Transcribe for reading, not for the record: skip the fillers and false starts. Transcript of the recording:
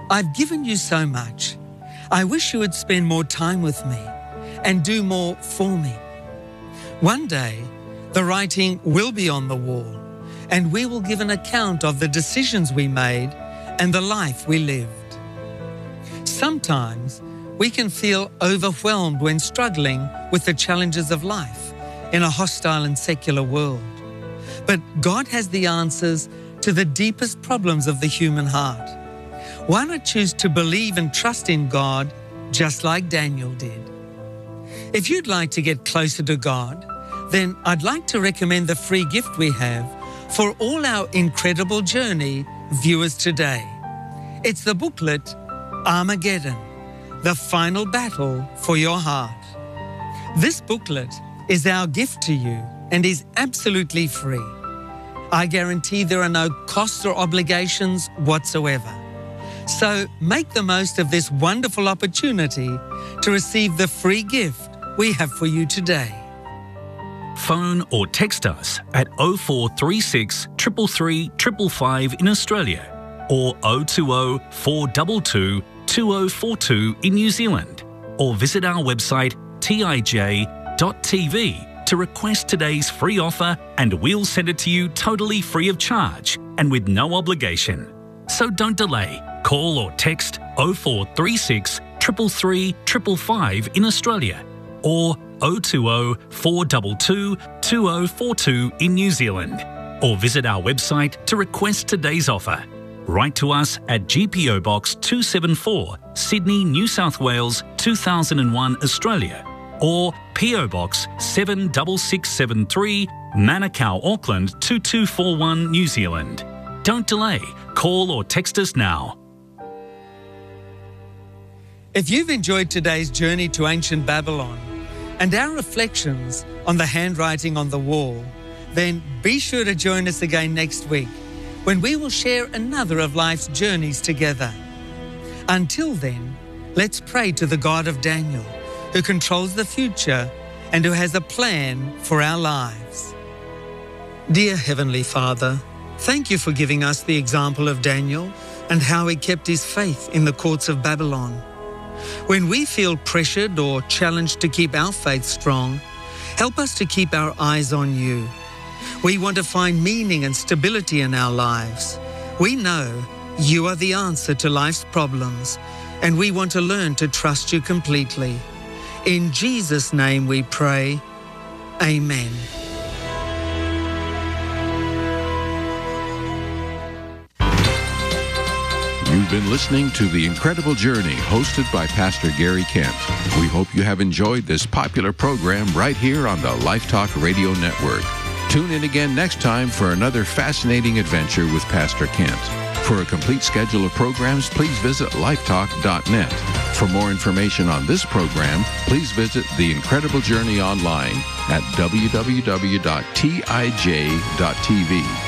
I've given you so much. I wish you would spend more time with me and do more for me. One day, the writing will be on the wall, and we will give an account of the decisions we made and the life we lived. Sometimes we can feel overwhelmed when struggling with the challenges of life in a hostile and secular world. But God has the answers to the deepest problems of the human heart. Why not choose to believe and trust in God just like Daniel did? If you'd like to get closer to God, then I'd like to recommend the free gift we have for all our Incredible Journey viewers today. It's the booklet, Armageddon, the final battle for your heart. This booklet is our gift to you and is absolutely free. I guarantee there are no costs or obligations whatsoever. So make the most of this wonderful opportunity to receive the free gift we have for you today. Phone or text us at 0436 333 555 in Australia or 020 422 2042 in New Zealand, or visit our website tij.tv to request today's free offer, and we'll send it to you totally free of charge and with no obligation. So don't delay. Call or text 0436 333 555 in Australia or 020 422 2042 in New Zealand, or visit our website to request today's offer. Write to us at GPO Box 274, Sydney, New South Wales 2001, Australia, or PO Box 76673, Manukau, Auckland 2241, New Zealand. Don't delay. Call or text us now. If you've enjoyed today's journey to ancient Babylon and our reflections on the handwriting on the wall, then be sure to join us again next week when we will share another of life's journeys together. Until then, let's pray to the God of Daniel, who controls the future and who has a plan for our lives. Dear Heavenly Father, thank you for giving us the example of Daniel and how he kept his faith in the courts of Babylon. When we feel pressured or challenged to keep our faith strong, help us to keep our eyes on you. We want to find meaning and stability in our lives. We know you are the answer to life's problems, and we want to learn to trust you completely. In Jesus' name we pray. Amen. You've been listening to The Incredible Journey, hosted by Pastor Gary Kent. We hope you have enjoyed this popular program right here on the Life Talk Radio Network. Tune in again next time for another fascinating adventure with Pastor Kent. For a complete schedule of programs, please visit lifetalk.net. For more information on this program, please visit The Incredible Journey online at www.tij.tv.